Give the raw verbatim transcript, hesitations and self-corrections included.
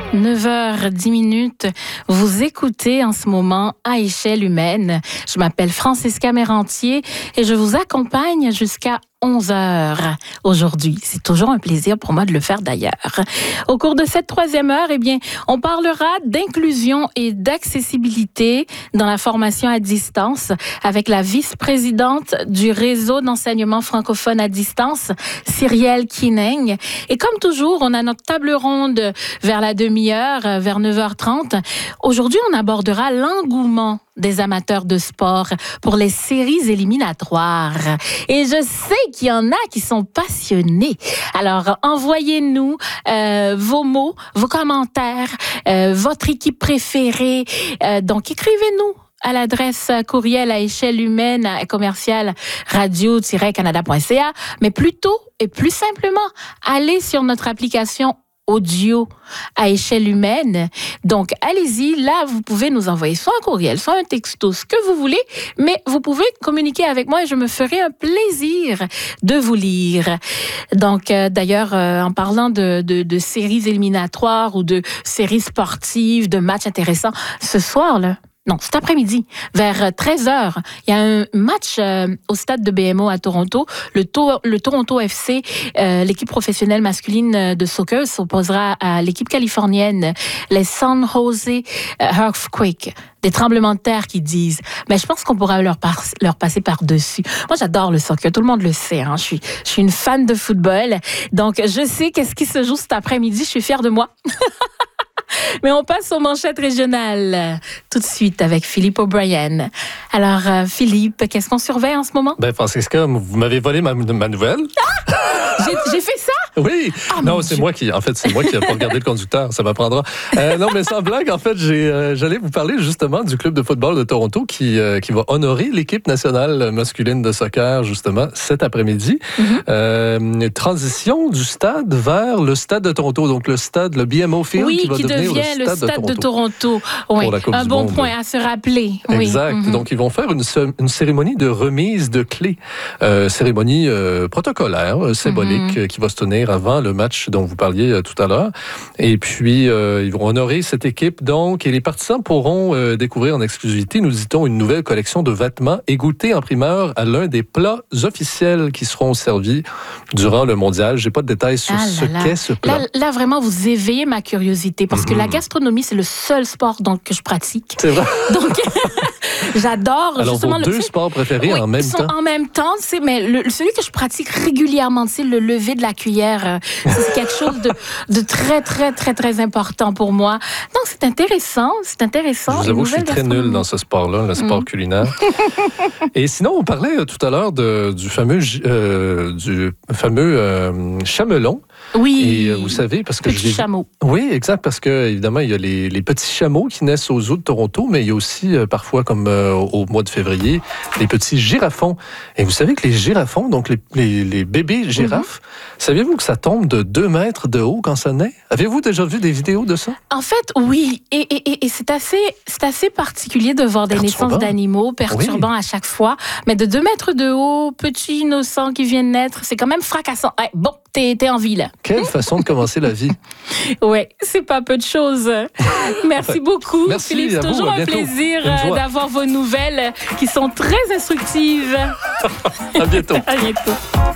neuf heures dix minutes, vous écoutez en ce moment À échelle humaine. Je m'appelle Francisca Mérantier et je vous accompagne jusqu'à onze heures aujourd'hui. C'est toujours un plaisir pour moi de le faire d'ailleurs. Au cours de cette troisième heure, eh bien, on parlera d'inclusion et d'accessibilité dans la formation à distance avec la vice-présidente du réseau d'enseignement francophone à distance, Cyrielle Kineng. Et comme toujours, on a notre table ronde vers la demi-heure, vers neuf heures trente. Aujourd'hui, on abordera l'engouement des amateurs de sport pour les séries éliminatoires. Et je sais qu'il y en a qui sont passionnés. Alors, envoyez-nous euh, vos mots, vos commentaires, euh, votre équipe préférée. Euh, donc, écrivez-nous à l'adresse courriel à échelle humaine à commercial radio-canada point c a, mais plutôt et plus simplement, allez sur notre application audio à échelle humaine. Donc, allez-y. Là, vous pouvez nous envoyer soit un courriel, soit un texto, ce que vous voulez, mais vous pouvez communiquer avec moi et je me ferai un plaisir de vous lire. Donc, euh, d'ailleurs, euh, en parlant de, de, de séries éliminatoires ou de séries sportives, de matchs intéressants, ce soir, là, non, cet après-midi, vers treize heures, il y a un match euh, au stade de B M O à Toronto. Le, to- le Toronto F C, euh, l'équipe professionnelle masculine de soccer, s'opposera à l'équipe californienne, les San Jose Earthquake. Des tremblements de terre qui disent. Mais je pense qu'on pourra leur, par- leur passer par-dessus. Moi, j'adore le soccer. Tout le monde le sait. Hein. Je suis, je suis une fan de football. Donc, je sais qu'est-ce qui se joue cet après-midi. Je suis fière de moi. Mais on passe aux manchettes régionales tout de suite avec Philippe O'Brien. Alors, euh, Philippe, qu'est-ce qu'on surveille en ce moment? Ben, Francisca, vous m'avez volé ma, ma nouvelle. Ah! J'ai, j'ai fait ça? Oui. Oh, non, c'est Dieu. moi qui, en fait, c'est moi qui n'ai pas regardé le conducteur. Ça m'apprendra. Euh, non, mais sans blague, en fait, j'ai, euh, j'allais vous parler justement du club de football de Toronto qui, euh, qui va honorer l'équipe nationale masculine de soccer, justement, cet après-midi. Mm-hmm. Euh, une transition du stade vers le stade de Toronto. Donc, le stade, le B M O Field, oui, qui va qui devenir devient le stade, le stade de Toronto. De Toronto. Oui, pour la Coupe un du bon monde. point à se rappeler. Exact. Oui. Mm-hmm. Donc, ils vont faire une, une cérémonie de remise de clés. Euh, cérémonie euh, protocolaire, euh, symbolique, mm-hmm. qui va se tenir avant le match dont vous parliez euh, tout à l'heure. Et puis, euh, ils vont honorer cette équipe, donc, et les partisans pourront euh, découvrir en exclusivité, nous dit-on, une nouvelle collection de vêtements et goûter en primeur à l'un des plats officiels qui seront servis durant le mondial. J'ai pas de détails sur ah ce là qu'est ce plat. Là, là, vraiment, vous éveillez ma curiosité parce mm-hmm. que la gastronomie, c'est le seul sport donc, que je pratique. C'est vrai. Donc, j'adore Alors, justement vos le deux sports préférés oui, en même sont temps. En même temps, c'est mais le, celui que je pratique régulièrement, c'est le lever de la cuillère. Euh, c'est quelque chose de, de très très très très important pour moi. Donc c'est intéressant, c'est intéressant. Je vous avoue que je suis très nul dans ce sport-là, le sport mmh. culinaire. Et sinon, on parlait tout à l'heure de, du fameux euh, du fameux euh, chamelon. Oui. Et euh, vous savez, parce que petit je chameau. Oui, exact, parce que évidemment, il y a les, les petits chameaux qui naissent aux eaux de Toronto, mais il y a aussi euh, parfois, comme euh, au mois de février, les petits girafons. Et vous savez que les girafons, donc les, les, les bébés girafes, mm-hmm. saviez-vous que ça tombe de deux mètres de haut quand ça naît? Avez-vous déjà vu des vidéos de ça? En fait, oui. Et, et, et, et c'est assez, c'est assez particulier de voir des perturbant. naissances d'animaux perturbants oui. à chaque fois. Mais de deux mètres de haut, petits innocents qui viennent naître, c'est quand même fracassant. Ouais, bon, t'es, t'es en vie, là. Quelle façon de commencer la vie. Oui, c'est pas peu de choses. Merci beaucoup, Merci Philippe. C'est toujours vous, un plaisir d'avoir vos nouvelles qui sont très instructives. À bientôt. À bientôt.